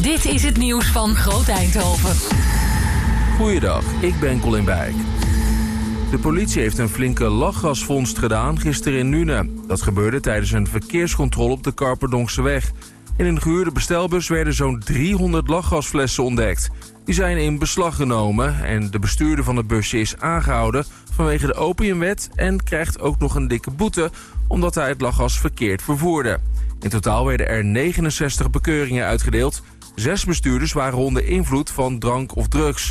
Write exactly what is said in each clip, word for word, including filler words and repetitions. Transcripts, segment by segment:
Dit is het nieuws van Groot Eindhoven. Goeiedag, ik ben Colin Bijk. De politie heeft een flinke lachgasvondst gedaan gisteren in Nuenen. Dat gebeurde tijdens een verkeerscontrole op de Karperdonkse In een gehuurde bestelbus werden zo'n driehonderd lachgasflessen ontdekt. Die zijn in beslag genomen en de bestuurder van het busje is aangehouden vanwege de opiumwet en krijgt ook nog een dikke boete omdat hij het lachgas verkeerd vervoerde. In totaal werden er negenenzestig bekeuringen uitgedeeld. Zes bestuurders waren onder invloed van drank of drugs.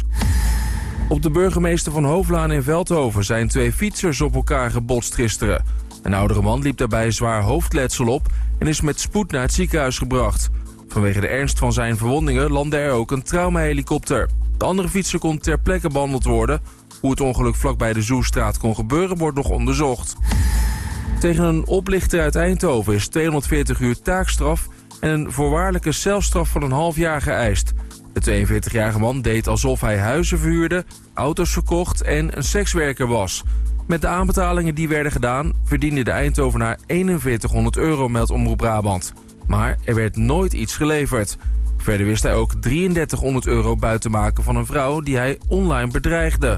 Op de burgemeester van Hoofdlaan in Veldhoven zijn twee fietsers op elkaar gebotst gisteren. Een oudere man liep daarbij zwaar hoofdletsel op en is met spoed naar het ziekenhuis gebracht. Vanwege de ernst van zijn verwondingen landde er ook een traumahelikopter. De andere fietser kon ter plekke behandeld worden. Hoe het ongeluk vlakbij de Zoestraat kon gebeuren wordt nog onderzocht. Tegen een oplichter uit Eindhoven is tweehonderdveertig uur taakstraf en een voorwaardelijke celstraf van een half jaar geëist. De tweeënveertigjarige man deed alsof hij huizen verhuurde, auto's verkocht en een sekswerker was. Met de aanbetalingen die werden gedaan verdiende de Eindhovenaar eenenveertighonderd euro, meldt Omroep Brabant. Maar er werd nooit iets geleverd. Verder wist hij ook drieëndertighonderd euro buiten te maken van een vrouw die hij online bedreigde.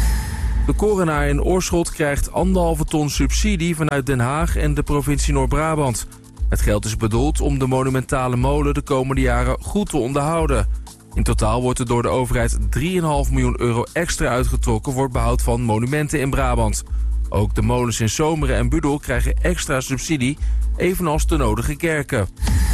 De korenaar in Oorschot krijgt anderhalve ton subsidie vanuit Den Haag en de provincie Noord-Brabant. Het geld is bedoeld om de monumentale molen de komende jaren goed te onderhouden. In totaal wordt er door de overheid drie komma vijf miljoen euro extra uitgetrokken voor het behoud van monumenten in Brabant. Ook de molens in Zomeren en Budel krijgen extra subsidie, evenals de nodige kerken.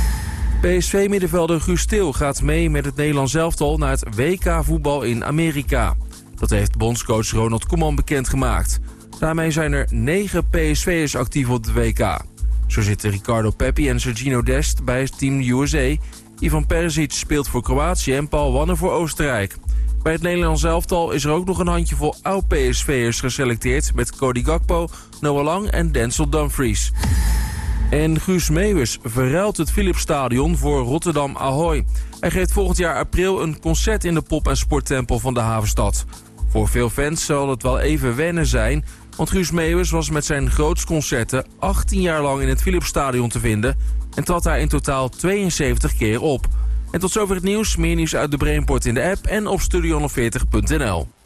P S V-middenvelder Guus Til gaat mee met het Nederlands elftal naar het W K voetbal in Amerika. Dat heeft bondscoach Ronald Koeman bekendgemaakt. Daarmee zijn er negen P S V'ers actief op het W K. Zo zitten Ricardo Pepi en Sergino Dest bij het Team U S A. Ivan Perisic speelt voor Kroatië en Paul Wanner voor Oostenrijk. Bij het Nederlands elftal is er ook nog een handjevol oud-P S V'ers geselecteerd met Cody Gakpo, Noah Lang en Denzel Dumfries. En Guus Meeuwis verruilt het Philipsstadion voor Rotterdam Ahoy. Hij geeft volgend jaar april een concert in de pop- en sporttempel van de havenstad. Voor veel fans zal het wel even wennen zijn, want Guus Meeuwis was met zijn grootstconcerten achttien jaar lang in het Philipsstadion te vinden en trad daar in totaal tweeënzeventig keer op. En tot zover het nieuws. Meer nieuws uit de Brainport in de app en op studio honderdveertig punt n l.